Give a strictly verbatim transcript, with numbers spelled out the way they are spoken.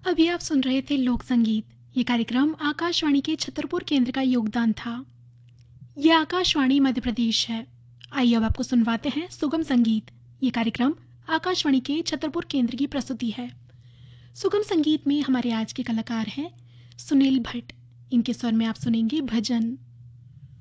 अभी आप सुन रहे थे लोक संगीत। ये कार्यक्रम आकाशवाणी के छतरपुर केंद्र का योगदान था। ये आकाशवाणी मध्य प्रदेश है। आइए अब आपको सुनवाते हैं सुगम संगीत। ये कार्यक्रम आकाशवाणी के छतरपुर केंद्र की प्रस्तुति है। सुगम संगीत में हमारे आज के कलाकार हैं सुनील भट्ट। इनके स्वर में आप सुनेंगे भजन।